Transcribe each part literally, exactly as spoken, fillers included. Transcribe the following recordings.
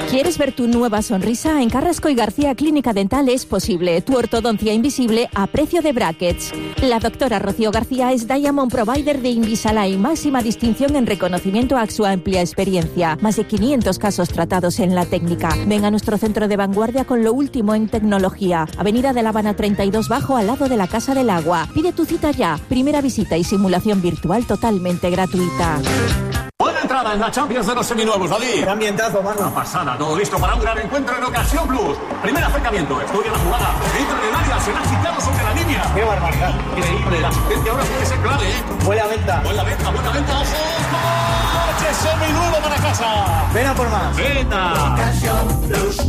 ¿Quieres ver tu nueva sonrisa? En Carrasco y García Clínica Dental es posible. Tu ortodoncia invisible a precio de brackets. La doctora Rocío García es Diamond Provider de Invisalign, máxima distinción en reconocimiento a su amplia experiencia. Más de quinientos casos tratados en la técnica. Ven a nuestro centro de vanguardia con lo último en tecnología. Avenida de La Habana treinta y dos Bajo, al lado de la Casa del Agua. Pide tu cita ya. Primera visita y simulación virtual totalmente gratuita. Buena entrada en la Champions de los seminuevos, David. Qué ambientazo, mano. Una pasada, todo listo para un gran encuentro en Ocasión Plus. Primer acercamiento, estudia la jugada. Entra en el área, será quitado sobre la línea. Qué barbaridad. Increíble, la asistencia ahora puede ser clave, ¿eh? Buena venta. Buena venta, buena venta. ¡Ojo! ¡Coche seminuevo para casa! Ven a por más. ¡Venta! Ocasión Plus.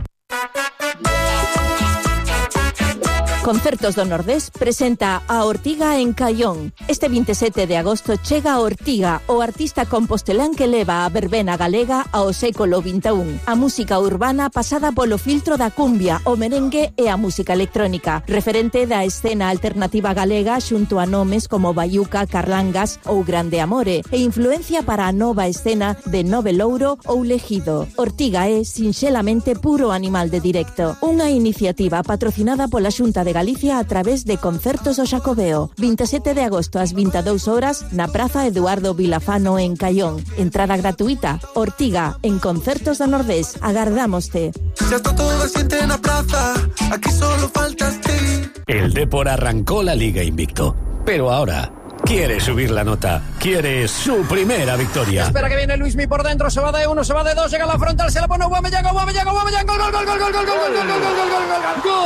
Concertos do Nordés presenta a Ortiga en Caión. Este veintisiete de agosto chega Ortiga, o artista compostelán que leva a verbena galega ao século vinte e un. A música urbana pasada polo filtro da cumbia, o merengue e a música electrónica. Referente da escena alternativa galega xunto a nomes como Baiuca, Carlangas ou Grande Amore, e influencia para a nova escena de Nove Louro ou Legido. Ortiga é, sinxelamente, puro animal de directo. Unha iniciativa patrocinada pola Xunta de Galicia a través de Concertos do Xacobeo. veintisiete de agosto ás vinte e dúas horas na Praza Eduardo Vilafano en Caión. Entrada gratuita. Ortiga en Concertos do Nordés. Agardámoste. Ya está todo asiente en la plaza. Aquí solo faltas ti. El Depor arrancó la Liga invicto, pero ahora quiere subir la nota, quiere su primera victoria. Espera que viene Luismi por dentro, se va de uno, se va de dos, llega a la frontal, se la pone Aubameyang, Aubameyang, Aubameyang, gol, gol, gol, gol, gol, gol, gol, gol, gol, gol, gol, gol, gol, gol.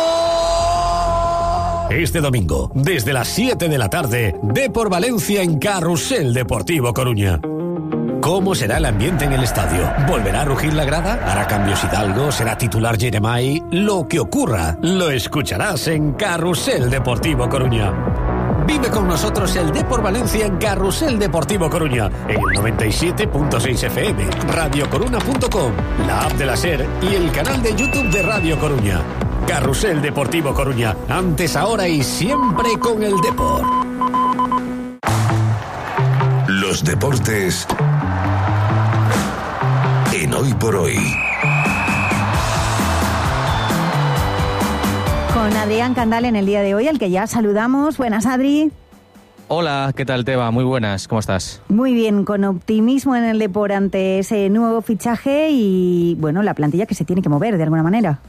Este domingo, desde las siete de la tarde, Depor Valencia en Carrusel Deportivo Coruña. ¿Cómo será el ambiente en el estadio? ¿Volverá a rugir la grada? ¿Hará cambios Hidalgo? ¿Será titular Jeremai? Lo que ocurra, lo escucharás en Carrusel Deportivo Coruña. Vive con nosotros el Depor Valencia en Carrusel Deportivo Coruña, en el noventa y siete punto seis F M, radio coruna punto com, la app de la SER y el canal de YouTube de Radio Coruña. Carrusel Deportivo Coruña, antes, ahora y siempre con el Depor. Los deportes en Hoy por Hoy. Con Adrián Candal en el día de hoy, al que ya saludamos. Buenas, Adri. Hola, ¿qué tal, Teba? Muy buenas, ¿cómo estás? Muy bien, con optimismo en el Depor ante ese nuevo fichaje y, bueno, la plantilla que se tiene que mover de alguna manera.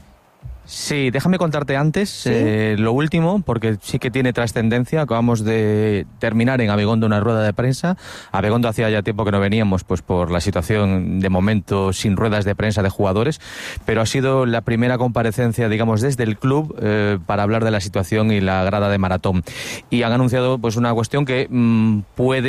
Sí, déjame contarte antes ¿Sí? eh, lo último, porque sí que tiene trascendencia. Acabamos de terminar en Abegondo una rueda de prensa. Abegondo hacía ya tiempo que no veníamos, pues por la situación de momento sin ruedas de prensa de jugadores, pero ha sido la primera comparecencia, digamos, desde el club eh, para hablar de la situación y la grada de maratón. Y han anunciado pues una cuestión que mmm,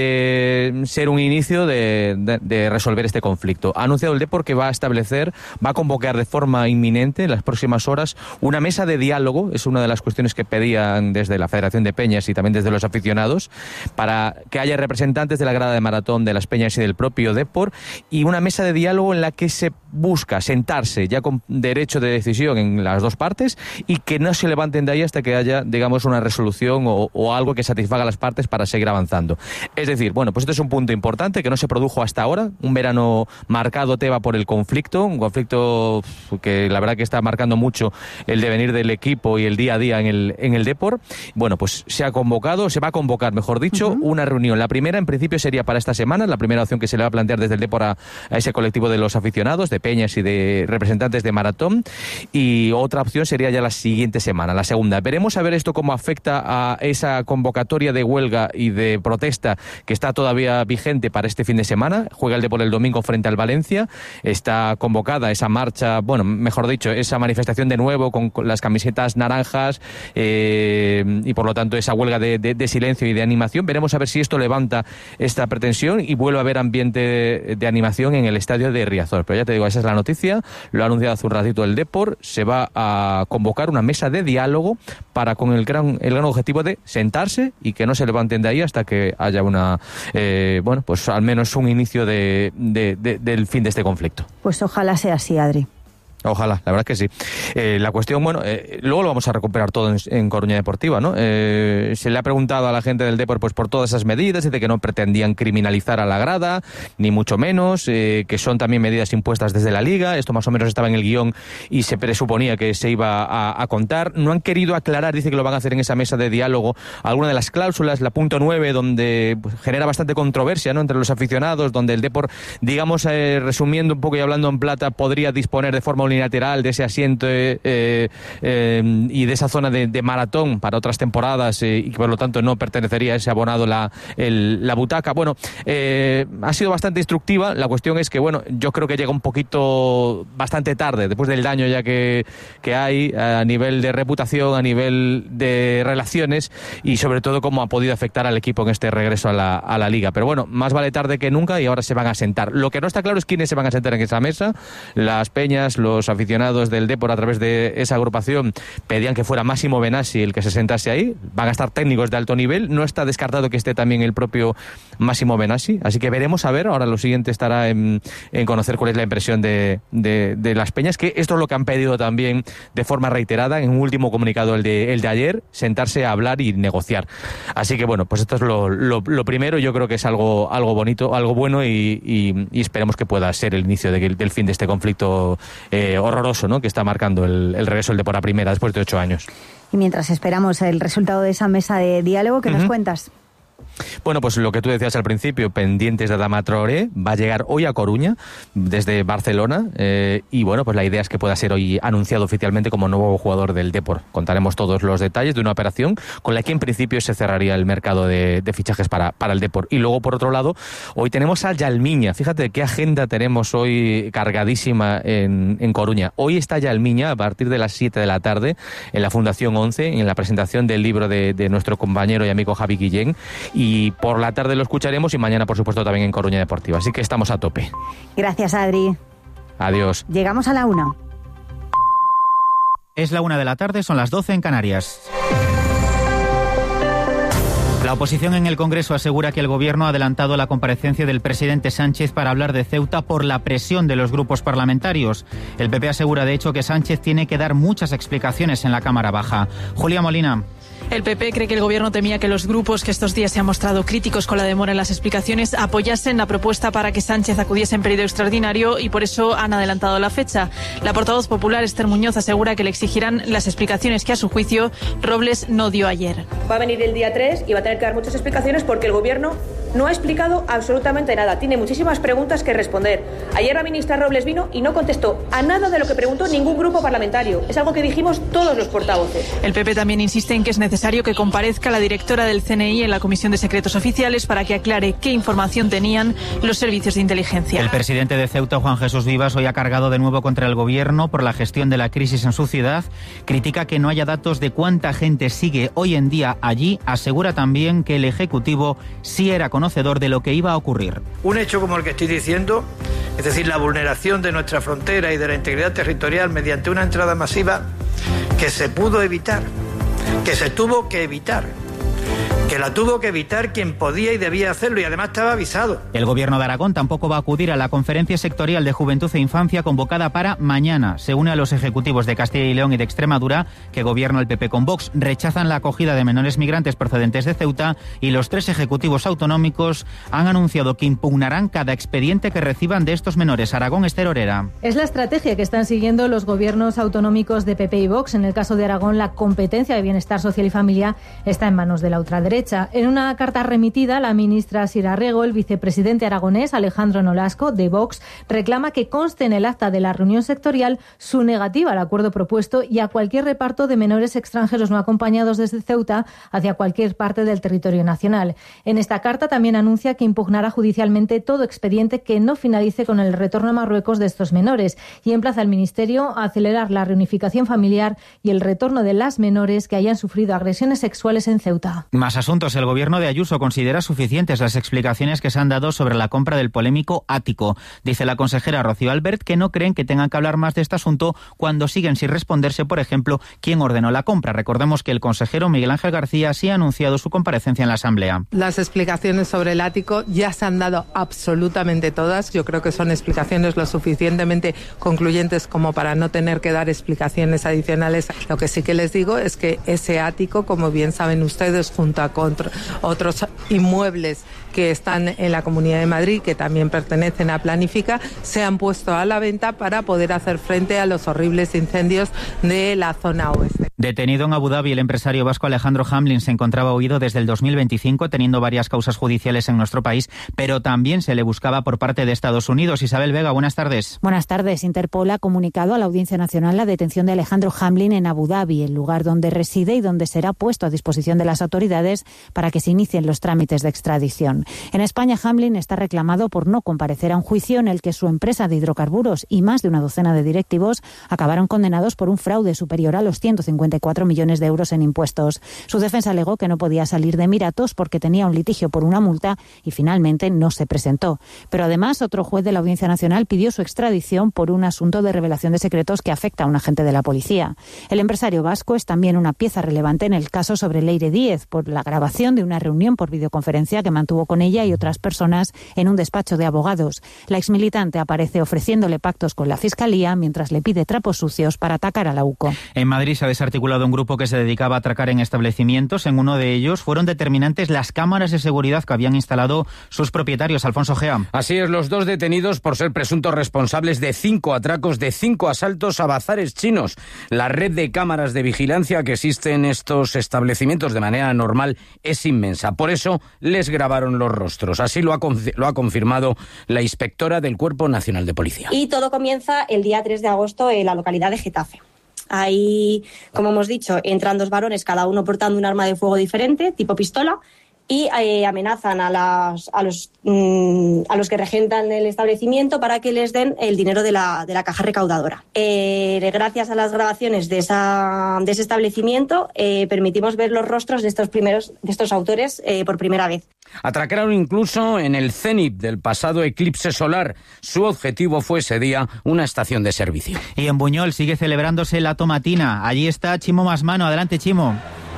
puede ser un inicio de, de, de resolver este conflicto. Ha anunciado el Depor que va a establecer, va a convocar de forma inminente en las próximas horas una mesa de diálogo. Es una de las cuestiones que pedían desde la Federación de Peñas y también desde los aficionados, para que haya representantes de la grada de maratón, de las Peñas y del propio Depor, y una mesa de diálogo en la que se busca sentarse ya con derecho de decisión en las dos partes y que no se levanten de ahí hasta que haya, digamos, una resolución o, o algo que satisfaga a las partes para seguir avanzando. Es decir, bueno, pues este es un punto importante que no se produjo hasta ahora, un verano marcado, Teba, por el conflicto, un conflicto que la verdad que está marcando mucho el devenir del equipo y el día a día en el, en el Depor. Bueno, pues se ha convocado, se va a convocar, mejor dicho, uh-huh. una reunión. La primera, en principio, sería para esta semana, la primera opción que se le va a plantear desde el Depor a, a ese colectivo de los aficionados, de Peñas y de representantes de maratón, y otra opción sería ya la siguiente semana, la segunda. Veremos a ver esto cómo afecta a esa convocatoria de huelga y de protesta que está todavía vigente para este fin de semana. Juega el Depor el domingo frente al Valencia, está convocada esa marcha, bueno, mejor dicho, esa manifestación de nuevo con, con las camisetas naranjas eh, y por lo tanto esa huelga de, de, de silencio y de animación. Veremos a ver si esto levanta esta pretensión y vuelve a haber ambiente de, de animación en el estadio de Riazor. Pero ya te digo, esa es la noticia, lo ha anunciado hace un ratito el Depor. Se va a convocar una mesa de diálogo para con el gran, el gran objetivo de sentarse y que no se levanten de ahí hasta que haya una eh, bueno, pues al menos un inicio de, de, de, del fin de este conflicto. Pues ojalá sea así, Adri. Ojalá, la verdad es que sí. Eh, la cuestión, bueno, eh, luego lo vamos a recuperar todo en, en Coruña Deportiva, ¿no? Eh, se le ha preguntado a la gente del Depor pues por todas esas medidas, y de que no pretendían criminalizar a la grada, ni mucho menos, eh, que son también medidas impuestas desde la Liga. Esto más o menos estaba en el guión y se presuponía que se iba a, a contar. No han querido aclarar, dice que lo van a hacer en esa mesa de diálogo, alguna de las cláusulas, la punto nueve, donde pues, genera bastante controversia, ¿no?, entre los aficionados, donde el Depor, digamos, eh, resumiendo un poco y hablando en plata, podría disponer de forma unilateral de ese asiento eh, eh, y de esa zona de, de maratón para otras temporadas eh, y que por lo tanto no pertenecería a ese abonado la, el, la butaca. Bueno, eh, ha sido bastante instructiva. La cuestión es que, bueno, yo creo que llega un poquito bastante tarde, después del daño ya que, que hay a nivel de reputación, a nivel de relaciones y sobre todo cómo ha podido afectar al equipo en este regreso a la, a la Liga. Pero bueno, más vale tarde que nunca y ahora se van a sentar. Lo que no está claro es quiénes se van a sentar en esa mesa. Las peñas, los aficionados del Depor a través de esa agrupación pedían que fuera Máximo Benassi el que se sentase ahí. Van a estar técnicos de alto nivel. No está descartado que esté también el propio Máximo Benassi. Así que veremos a ver. Ahora lo siguiente estará en, en conocer cuál es la impresión de, de, de las peñas, que esto es lo que han pedido también de forma reiterada en un último comunicado, el de, el de ayer, sentarse a hablar y negociar. Así que bueno, pues esto es lo, lo, lo primero. Yo creo que es algo, algo bonito, algo bueno y, y, y esperemos que pueda ser el inicio de, del fin de este conflicto eh, horroroso, ¿no?, que está marcando el, el regreso del Depor a primera después de ocho años. Y mientras esperamos el resultado de esa mesa de diálogo, ¿qué uh-huh. nos cuentas? Bueno, pues lo que tú decías al principio, pendientes de Adama Traoré, va a llegar hoy a Coruña desde Barcelona eh, y bueno, pues la idea es que pueda ser hoy anunciado oficialmente como nuevo jugador del Depor. Contaremos todos los detalles de una operación con la que en principio se cerraría el mercado de, de fichajes para, para el Depor. Y luego, por otro lado, hoy tenemos a Yalmiña. Fíjate qué agenda tenemos hoy cargadísima en, en Coruña. Hoy está Yalmiña a partir de las siete de la tarde en la Fundación once, en la presentación del libro de, de nuestro compañero y amigo Javi Guillén. Y por la tarde lo escucharemos y mañana, por supuesto, también en Coruña Deportiva. Así que estamos a tope. Gracias, Adri. Adiós. Llegamos a la una. Es la una de la tarde, son las doce en Canarias. La oposición en el Congreso asegura que el Gobierno ha adelantado la comparecencia del presidente Sánchez para hablar de Ceuta por la presión de los grupos parlamentarios. El P P asegura, de hecho, que Sánchez tiene que dar muchas explicaciones en la Cámara Baja. Julia Molina. El P P cree que el Gobierno temía que los grupos que estos días se han mostrado críticos con la demora en las explicaciones apoyasen la propuesta para que Sánchez acudiese en periodo extraordinario y por eso han adelantado la fecha. La portavoz popular, Esther Muñoz, asegura que le exigirán las explicaciones que, a su juicio, Robles no dio ayer. Va a venir el día tres y va a tener que dar muchas explicaciones porque el Gobierno no ha explicado absolutamente nada. Tiene muchísimas preguntas que responder. Ayer la ministra Robles vino y no contestó a nada de lo que preguntó ningún grupo parlamentario. Es algo que dijimos todos los portavoces. El P P también insiste en que es necesario que comparezca la directora del C N I en la Comisión de Secretos Oficiales para que aclare qué información tenían los servicios de inteligencia. El presidente de Ceuta, Juan Jesús Vivas, hoy ha cargado de nuevo contra el Gobierno por la gestión de la crisis en su ciudad. Critica que no haya datos de cuánta gente sigue hoy en día allí. Asegura también que el Ejecutivo sí era conocedor de lo que iba a ocurrir. Un hecho como el que estoy diciendo, es decir, la vulneración de nuestra frontera y de la integridad territorial mediante una entrada masiva que se pudo evitar, que se tuvo que evitar, que la tuvo que evitar quien podía y debía hacerlo y además estaba avisado. El Gobierno de Aragón tampoco va a acudir a la Conferencia Sectorial de Juventud e Infancia convocada para mañana. Se une a los ejecutivos de Castilla y León y de Extremadura, que gobierna el P P con Vox. Rechazan la acogida de menores migrantes procedentes de Ceuta y los tres ejecutivos autonómicos han anunciado que impugnarán cada expediente que reciban de estos menores. Aragón, Esther Orera. Es la estrategia que están siguiendo los gobiernos autonómicos de P P y Vox. En el caso de Aragón, la competencia de Bienestar Social y Familia está en manos de la ultraderecha. En una carta remitida, la ministra Sira Rego, el vicepresidente aragonés Alejandro Nolasco, de Vox, reclama que conste en el acta de la reunión sectorial su negativa al acuerdo propuesto y a cualquier reparto de menores extranjeros no acompañados desde Ceuta hacia cualquier parte del territorio nacional. En esta carta también anuncia que impugnará judicialmente todo expediente que no finalice con el retorno a Marruecos de estos menores y emplaza al Ministerio a acelerar la reunificación familiar y el retorno de las menores que hayan sufrido agresiones sexuales en Ceuta. Más asuntos. El gobierno de Ayuso considera suficientes las explicaciones que se han dado sobre la compra del polémico ático. Dice la consejera Rocío Albert que no creen que tengan que hablar más de este asunto cuando siguen sin responderse, por ejemplo, quién ordenó la compra. Recordemos que el consejero Miguel Ángel García sí ha anunciado su comparecencia en la Asamblea. Las explicaciones sobre el ático ya se han dado absolutamente todas. Yo creo que son explicaciones lo suficientemente concluyentes como para no tener que dar explicaciones adicionales. Lo que sí que les digo es que ese ático, como bien saben ustedes, junto a otros inmuebles que están en la Comunidad de Madrid, que también pertenecen a Planifica, se han puesto a la venta para poder hacer frente a los horribles incendios de la zona oeste. Detenido en Abu Dhabi, el empresario vasco Alejandro Hamlin se encontraba huido desde el dos mil veinticinco, teniendo varias causas judiciales en nuestro país, pero también se le buscaba por parte de Estados Unidos. Isabel Vega, buenas tardes. Buenas tardes. Interpol ha comunicado a la Audiencia Nacional la detención de Alejandro Hamlin en Abu Dhabi, el lugar donde reside y donde será puesto a disposición de las autoridades para que se inicien los trámites de extradición. En España, Hamlin está reclamado por no comparecer a un juicio en el que su empresa de hidrocarburos y más de una docena de directivos acabaron condenados por un fraude superior a los ciento cincuenta y cuatro millones de euros en impuestos. Su defensa alegó que no podía salir de Emiratos porque tenía un litigio por una multa y finalmente no se presentó. Pero además, otro juez de la Audiencia Nacional pidió su extradición por un asunto de revelación de secretos que afecta a un agente de la policía. El empresario vasco es también una pieza relevante en el caso sobre Leire Díez por la grabación de una reunión por videoconferencia que mantuvo con ella y otras personas en un despacho de abogados. La exmilitante aparece ofreciéndole pactos con la Fiscalía mientras le pide trapos sucios para atacar a la U C O. En Madrid se ha desarticulado un grupo que se dedicaba a atracar en establecimientos. En uno de ellos fueron determinantes las cámaras de seguridad que habían instalado sus propietarios. Alfonso Gea. Así es, los dos detenidos por ser presuntos responsables de cinco atracos, de cinco asaltos a bazares chinos. La red de cámaras de vigilancia que existe en estos establecimientos de manera normal es inmensa. Por eso les grabaron los rostros. Así lo ha, lo ha confirmado la inspectora del Cuerpo Nacional de Policía. Y todo comienza el día tres de agosto en la localidad de Getafe. Ahí, como hemos dicho, entran dos varones, cada uno portando un arma de fuego diferente, tipo pistola, y eh, amenazan a, las, a, los, mmm, a los que regentan el establecimiento para que les den el dinero de la, de la caja recaudadora. Eh, gracias a las grabaciones de, esa, de ese establecimiento, eh, permitimos ver los rostros de estos, primeros, de estos autores eh, por primera vez. Atracaron incluso en el cenit del pasado eclipse solar. Su objetivo fue ese día una estación de servicio. Y en Buñol sigue celebrándose la tomatina. Allí está Chimo Masmano. Adelante, Chimo.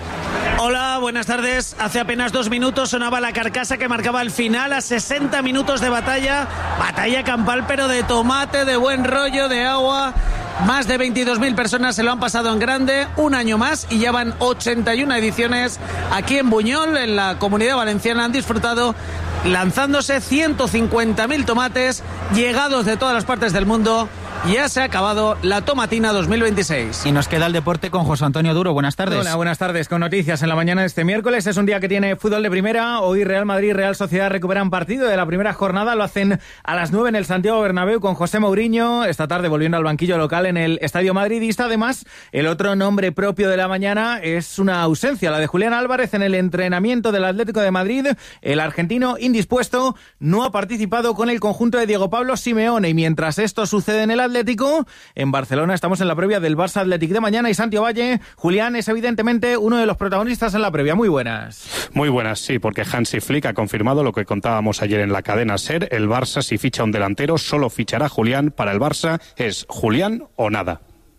Hola, buenas tardes. Hace apenas dos minutos sonaba la carcasa que marcaba el final a sesenta minutos de batalla. Batalla campal, pero de tomate, de buen rollo, de agua. Más de veintidós mil personas se lo han pasado en grande, un año más, y ya van ochenta y una ediciones aquí en Buñol, en la Comunidad Valenciana. Han disfrutado lanzándose ciento cincuenta mil tomates llegados de todas las partes del mundo. Ya se ha acabado la tomatina dos mil veintiséis. Y nos queda el deporte con José Antonio Duro. Buenas tardes. Hola, buenas tardes. Con noticias en la mañana de este miércoles. Es un día que tiene fútbol de primera. Hoy Real Madrid y Real Sociedad recuperan partido de la primera jornada. Lo hacen a las nueve en el Santiago Bernabéu con José Mourinho. Esta tarde volviendo al banquillo local en el Estadio Madridista. Además, el otro nombre propio de la mañana es una ausencia, la de Julián Álvarez en el entrenamiento del Atlético de Madrid. El argentino indispuesto no ha participado con el conjunto de Diego Pablo Simeone. Y mientras esto sucede en el Atlético, en Barcelona estamos en la previa del Barça Athletic de mañana y Santi Ovalle, Julián, es evidentemente uno de los protagonistas en la previa. Muy buenas. Muy buenas, sí, porque Hansi Flick ha confirmado lo que contábamos ayer en la cadena SER. El Barça, si ficha un delantero, solo fichará Julián. Para el Barça es Julián o nada.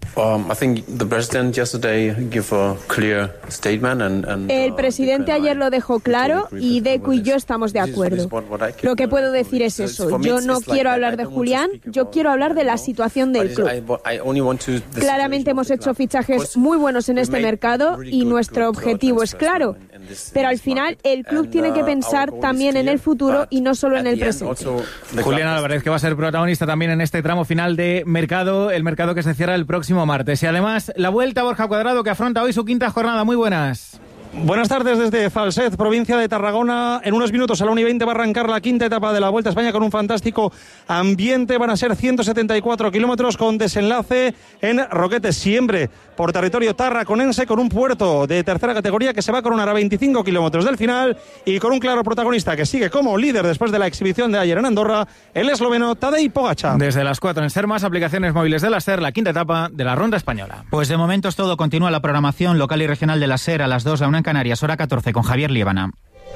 El presidente ayer lo dejó claro y Deco y yo estamos de acuerdo. Lo que puedo decir es eso. Yo no quiero hablar de Julián, yo quiero hablar de la situación del club. Claramente hemos hecho fichajes muy buenos en este mercado y nuestro objetivo es claro. Pero al final el club tiene que pensar también en el futuro y no solo en el presente. Julián Álvarez, que va a ser protagonista también en este tramo final de mercado, el mercado que se cierra el próximo martes. Y además, la vuelta a Borja Cuadrado, que afronta hoy su quinta jornada. Muy buenas. Buenas tardes desde Falset, provincia de Tarragona. En unos minutos a la una y veinte va a arrancar la quinta etapa de la Vuelta a España con un fantástico ambiente. Van a ser ciento setenta y cuatro kilómetros con desenlace en Roquetes, siempre por territorio tarraconense, con un puerto de tercera categoría que se va a coronar a veinticinco kilómetros del final y con un claro protagonista que sigue como líder después de la exhibición de ayer en Andorra, el esloveno Tadej Pogačar. Desde las cuatro en SER, más aplicaciones móviles de la SER, la quinta etapa de la Ronda Española. Pues de momento es todo. Continúa la programación local y regional de la SER a las dos a una en Canarias, hora catorce, con Javier Liébana.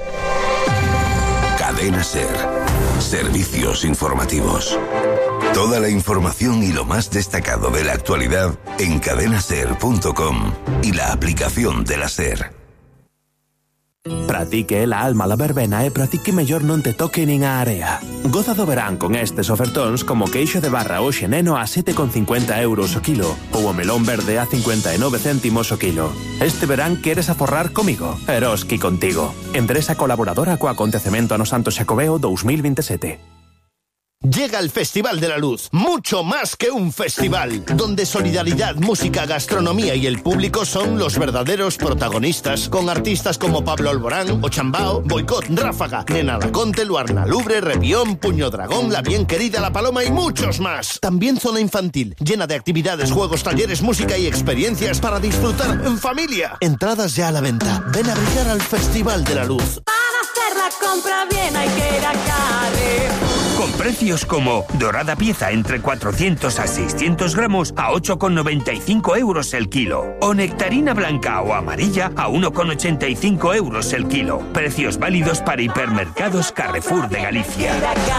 Cadena SER. Servicios informativos. Toda la información y lo más destacado de la actualidad en cadena ser punto com y la aplicación de la SER. Pratique la alma la verbena e pratique mellor non te toque nin a area. Goza do verán con estes ofertóns como queixo de barra o xeneno a sete con cincuenta euros o kilo ou o melón verde a cincuenta e nove céntimos o kilo. Este verán queres aforrar comigo? Eroski contigo. Empresa colaboradora co acontecemento a no Santo Xacobeo dos mil veintisiete. Llega el Festival de la Luz, mucho más que un festival, donde solidaridad, música, gastronomía y el público son los verdaderos protagonistas, con artistas como Pablo Alborán, Ochambao, Boicot, Ráfaga, Nena Laconte, Luarna Lubre, Revión, Puño Dragón, La Bien Querida, La Paloma y muchos más. También zona infantil, llena de actividades, juegos, talleres, música y experiencias para disfrutar en familia. Entradas ya a la venta. Ven a brillar al Festival de la Luz. Para hacer la compra bien hay que ir a Carrefour. Con precios como dorada pieza entre cuatrocientos a seiscientos gramos a ocho con noventa y cinco euros el kilo. O nectarina blanca o amarilla a uno con ochenta y cinco euros el kilo. Precios válidos para hipermercados Carrefour de Galicia.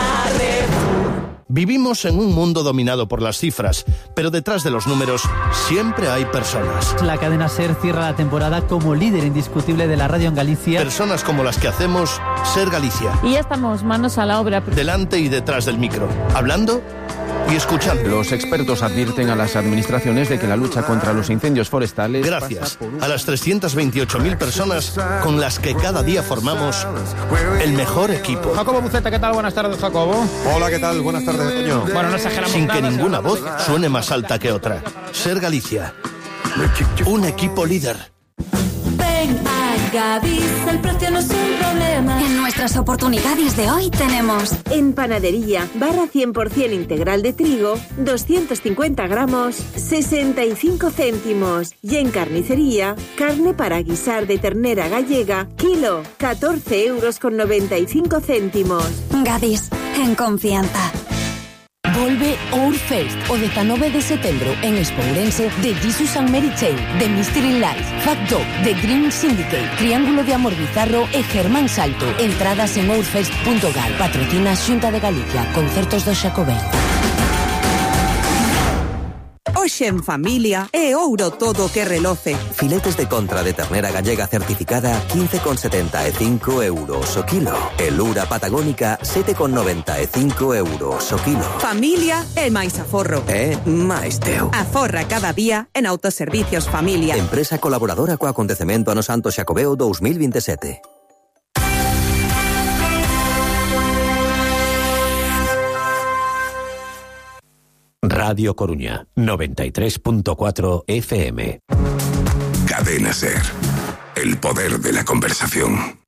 Vivimos en un mundo dominado por las cifras, pero detrás de los números siempre hay personas. La cadena SER cierra la temporada como líder indiscutible de la radio en Galicia. Personas como las que hacemos SER Galicia. Y ya estamos manos a la obra. Delante y detrás del micro, hablando y escuchando. Los expertos advierten a las administraciones de que la lucha contra los incendios forestales... Gracias a las trescientas veintiocho mil personas con las que cada día formamos el mejor equipo. Jacobo Buceta, ¿qué tal? Buenas tardes, Jacobo. Hola, ¿qué tal? Buenas tardes, Toño. Bueno, no exageramos Sin nada, que ninguna voz suene más alta que otra. SER Galicia. Un equipo líder. Ven a Gadis, el precio no es un problema. En nuestras oportunidades de hoy tenemos en panadería, barra cien por ciento integral de trigo, doscientos cincuenta gramos, sesenta y cinco céntimos. Y en carnicería, carne para guisar de ternera gallega, kilo, catorce euros con noventa y cinco céntimos. Gadis, en confianza. Volve Ourfest o dezanove de setembro en Expo Ourense de Jesus and Mary Chain, de Mystery Life, Fat Dog, de Green Syndicate, Triángulo de Amor Bizarro e Germán Salto. Entradas en ourfest punto gal. Patrocina Xunta de Galicia. Concertos do Xacobeo. Hoxe en familia é ouro todo que reloce. Filetes de contra de ternera gallega certificada quince con setenta e cinco euros o kilo. E lura patagónica sete con noventa e cinco euros o kilo. Familia é máis aforro. É máis teu. Aforra cada día en Autoservicios Familia. Empresa colaboradora co acontecemento ano Santo Xacobeo dos mil veintisiete. Radio Coruña, noventa y tres punto cuatro F M. Cadena SER. El poder de la conversación.